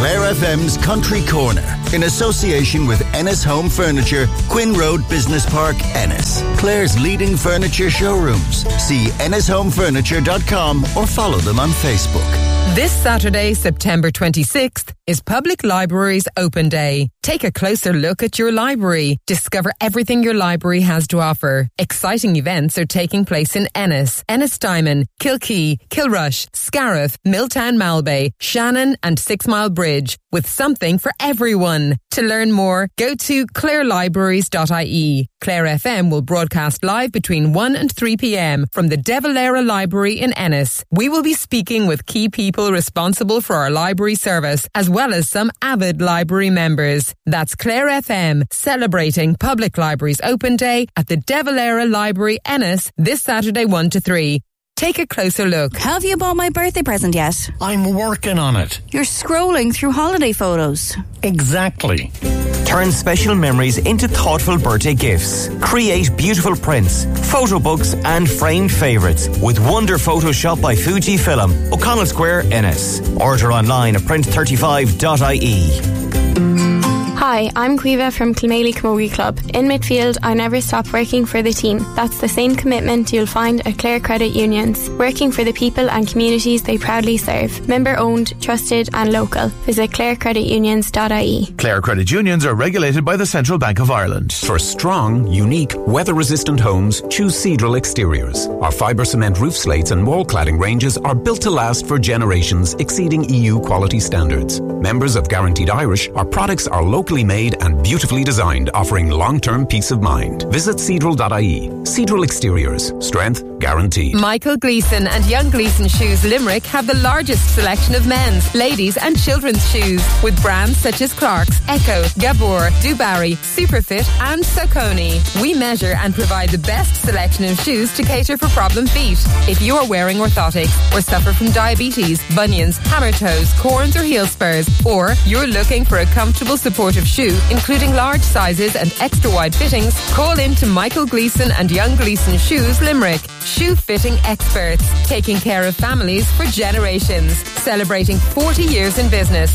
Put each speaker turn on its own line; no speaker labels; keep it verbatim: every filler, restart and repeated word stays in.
Clare F M's Country Corner, in association with Ennis Home Furniture, Quinn Road Business Park, Ennis. Clare's leading furniture showrooms. See ennis home furniture dot com or follow them on Facebook.
This Saturday, September twenty-sixth, is Public Libraries Open Day. Take a closer look at your library. Discover everything your library has to offer. Exciting events are taking place in Ennis, Ennistimon, Kilkee, Kilrush, Scariff, Milltown Malbay, Shannon and Six Mile Bridge, with something for everyone. To learn more, go to clare libraries dot I E. Clare F M will broadcast live between one and three p.m. from the De Valera Library in Ennis. We will be speaking with key people responsible for our library service, as well as some avid library members. That's Clare F M, celebrating Public Libraries Open Day at the De Valera Library, Ennis, this Saturday one to three. Take a closer look.
Have you bought my birthday present yet?
I'm working on it.
You're scrolling through holiday photos.
Exactly.
Turn special memories into thoughtful birthday gifts. Create beautiful prints, photo books and framed favourites with Wonder Photoshop by Fujifilm, O'Connell Square, Ennis. Order online at print thirty-five dot I E.
Hi, I'm Quiva from Kilmaley Camogie Club. In midfield, I never stop working for the team. That's the same commitment you'll find at Clare Credit Unions, working for the people and communities they proudly serve. Member owned, trusted and local. Visit clare credit unions dot I E.
Clare Credit Unions are regulated by the Central Bank of Ireland.
For strong, unique, weather-resistant homes, choose Cedral Exteriors. Our fibre cement roof slates and wall cladding ranges are built to last for generations, exceeding E U quality standards. Members of Guaranteed Irish, our products are locally made and beautifully designed, offering long-term peace of mind. Visit Cedral dot I E. Cedral Exteriors. Strength guaranteed.
Michael Gleeson and Young Gleeson Shoes Limerick have the largest selection of men's, ladies and children's shoes, with brands such as Clarks, Echo, Gabor, Dubarry, Superfit and Saucony. We measure and provide the best selection of shoes to cater for problem feet. If you're wearing orthotics or suffer from diabetes, bunions, hammer toes, corns or heel spurs, or you're looking for a comfortable, supportive shoe, including large sizes and extra wide fittings, call in to Michael Gleeson and Young Gleeson Shoes Limerick. Shoe fitting experts, taking care of families for generations, celebrating forty years in business.